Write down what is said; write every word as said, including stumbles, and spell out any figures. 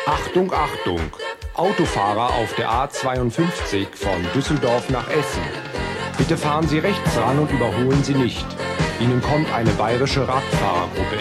Achtung, Achtung! Autofahrer auf der A zweiundfünfzig von Düsseldorf nach Essen. Bitte fahren Sie rechts ran und überholen Sie nicht. Ihnen kommt eine bayerische Radfahrergruppe